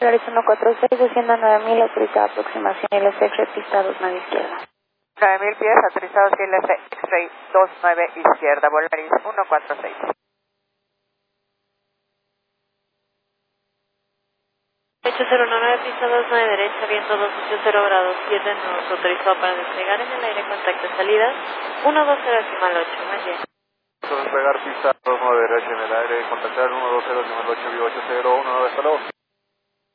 Polaris 146, descienda 9000, autorizada aproximación LF, pista 29 izquierda. 9000 pies, autorizados ILF, X-ray 29 izquierda, Volaris 146. 809, pista 29 derecha, viento 280 grados 7 nudos, autorizado para despegar en el aire, contacto salida 120 decimal 8, buen día. Despegar pista 29 derecha en el aire, contactar 120 decimal 8, 801, hasta luego.